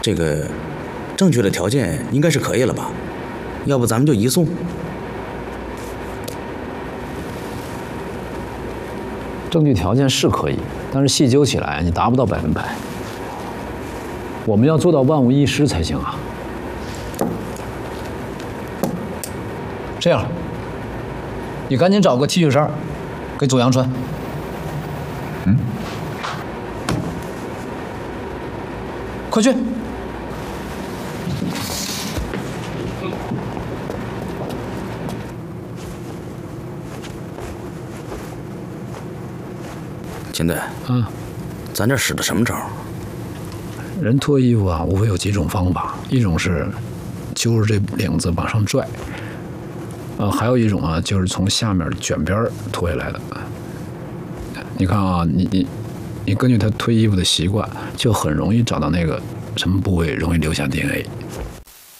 这个正确的条件应该是可以了吧？要不咱们就移送。 证据条件是可以，但是细究起来，你达不到100%。我们要做到万无一失才行啊。这样，你赶紧找个 T 恤衫，给左阳穿。快去！ 秦队，咱这使的什么招？ 人脱衣服啊，无非有几种方法，一种是揪着这领子往上拽，还有一种啊，就是从下面卷边脱下来的。你看啊，你根据他脱衣服的习惯，就很容易找到那个什么部位容易留下 DNA。